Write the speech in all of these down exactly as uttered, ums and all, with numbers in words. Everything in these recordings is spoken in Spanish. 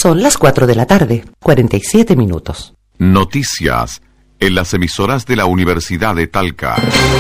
Son las cuatro de la tarde, cuarenta y siete minutos. Noticias en las emisoras de la Universidad de Talca.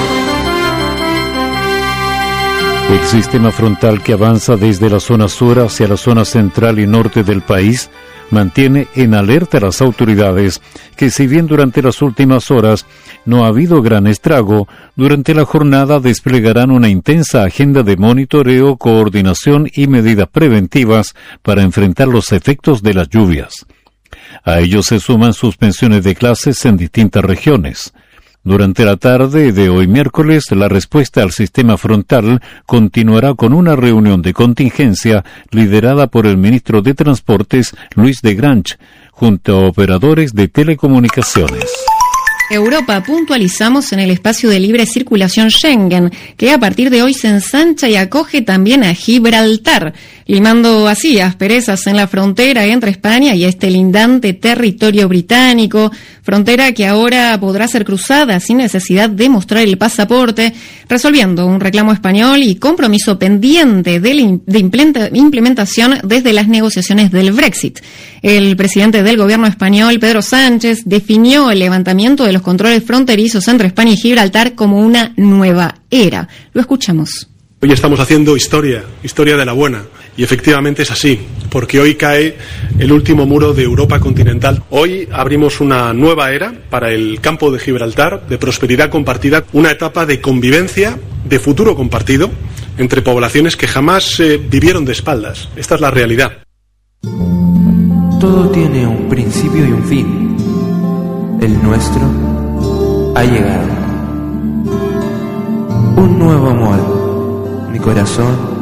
El sistema frontal que avanza desde la zona sur hacia la zona central y norte del país mantiene en alerta a las autoridades que, si bien durante las últimas horas no ha habido gran estrago, durante la jornada desplegarán una intensa agenda de monitoreo, coordinación y medidas preventivas para enfrentar los efectos de las lluvias. A ello se suman suspensiones de clases en distintas regiones. Durante la tarde de hoy miércoles, la respuesta al sistema frontal continuará con una reunión de contingencia liderada por el ministro de Transportes, Luis de Grange, junto a operadores de telecomunicaciones. Europa, puntualizamos en el espacio de libre circulación Schengen, que a partir de hoy se ensancha y acoge también a Gibraltar, limando así asperezas en la frontera entre España y este lindante territorio británico, frontera que ahora podrá ser cruzada sin necesidad de mostrar el pasaporte, resolviendo un reclamo español y compromiso pendiente de, de implementación desde las negociaciones del Brexit. El presidente del gobierno español, Pedro Sánchez, definió el levantamiento de los controles fronterizos entre España y Gibraltar como una nueva era. Lo escuchamos. Hoy estamos haciendo historia, historia de la buena, y efectivamente es así, porque hoy cae el último muro de Europa continental. Hoy abrimos una nueva era para el campo de Gibraltar, de prosperidad compartida, una etapa de convivencia, de futuro compartido, entre poblaciones que jamás eh, vivieron de espaldas. Esta es la realidad. Todo tiene un principio y un fin. El nuestro ha llegado. Un nuevo amor. Mi corazón